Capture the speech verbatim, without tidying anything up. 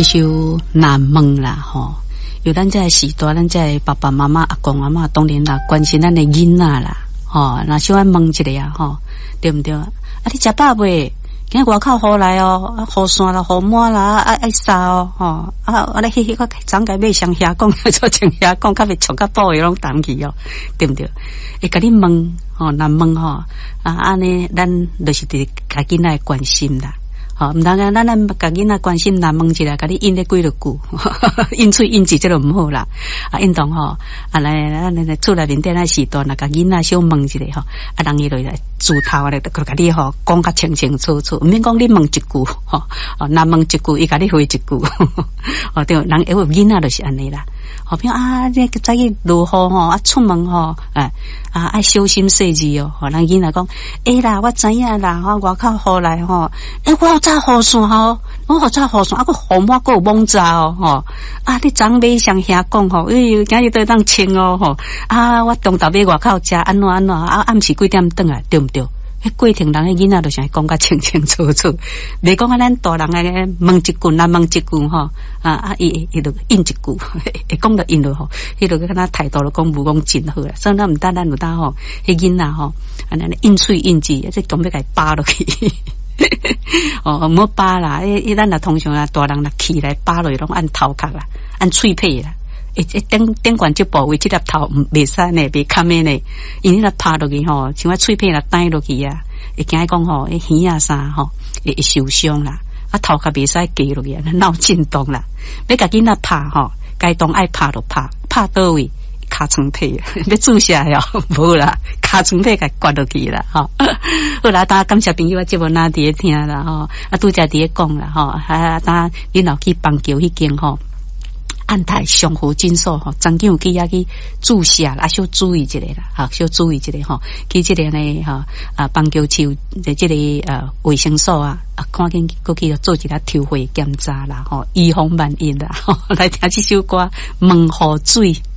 这首难问啦吼，有咱这时代，咱这爸爸妈妈、阿公阿嬷当然啦，关心咱的囡仔啦，吼，那小安问一下呀，吼，对不对？啊，你食饱未？今外口雨来哦，啊，雨伞啦，雨抹啦，爱爱扫哦，吼，啊，我咧迄迄个长改买双遐讲，做穿遐讲，较袂穿较补的拢担去哦，对不对？会甲你问吼，难问吼，啊，安尼咱就是伫家囡仔关心啦。好，唔当然，咱咱家囡仔关心难问一下，甲你应咧几落句，应喙应字这就唔好啦。啊，运动吼，啊来咱来厝内面顶那时段，那甲囡仔小问一下吼，啊，人伊就来自头咧，就甲你吼讲较清清楚楚，唔免讲你问一句吼，哦，难问一句，伊甲你回一句，哦对，人因为囡仔就是安尼啦。好比啊，这个早起落雨吼，啊出门吼，哎啊爱小心细致哦。吼，人囡仔讲，哎啦，我知影啦，吼外口雨来吼，哎我早雨伞吼，我早雨伞，啊个雨抹个有蒙罩哦，吼啊你昨买上遐讲吼，哎今日都当穿哦，吼啊我中昼要外口食安怎安怎啊暗时几点转来，对不对？迄过程人诶囡仔就想讲甲清清楚楚，袂讲啊咱大人诶问一句，难问一句吼，啊啊伊伊就应一句，会讲就应了吼，迄个敢若态度就讲无讲真好啦，所以咱毋单单有当吼，迄囡仔吼，安尼应喙应字，即讲要甲伊扒落去，哦唔好扒啦，迄迄咱若通常啦，大人若起来扒落去拢按头壳啦，按喙皮啦。一一顶顶管这部位这粒头袂使呢，袂堪的呢，因为若拍落去吼，像我喙皮若呆落去啊，会惊讲吼，迄耳啊啥吼，会会受伤啦，啊头壳袂使夹落去啊，闹震动啦，要甲囡仔拍吼，该当爱拍就拍，拍倒位，尻川皮，要注射哟，无啦，尻川皮甲刮落去啦，吼，好啦，大家感谢朋友啊，节目哪伫咧听啦，吼，啊拄则伫咧讲啦，吼，啊，当恁老去邦桥迄间吼。安泰上好诊所吼，曾经有去遐去注射啦，小注意一下啦，哈，小注意一下吼，去这个呢哈啊，邦桥市的这个呃卫生所啊，啊，看见过去做一个抽血检查啦，吼，预防万一啦，吼，来听这首歌《问雨水》。